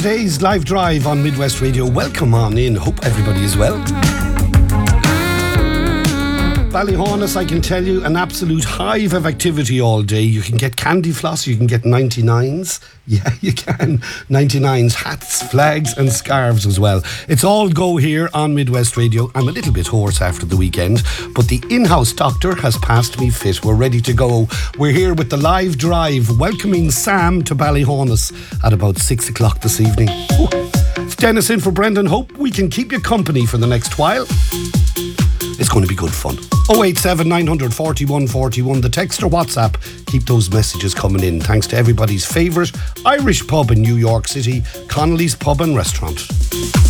today's live drive on Midwest Radio. Welcome on in. Hope everybody is well. Ballyhonus, I can tell you, an absolute hive of activity all day. You can get candy floss, you can get 99s. Yeah, you can. 99s, hats, flags and scarves as well. It's all go here on Midwest Radio. I'm a little bit hoarse after the weekend, but the in-house doctor has passed me fit. We're ready to go. We're here with the live drive, welcoming Sam to Ballyhonus at about 6 o'clock this evening. Ooh. It's Dennis in for Brendan. Hope we can keep you company for the next while. It's going to be good fun. 087 941 41, the text or WhatsApp. Keep those messages coming in. Thanks to everybody's favourite Irish pub in New York City, Connolly's Pub and Restaurant.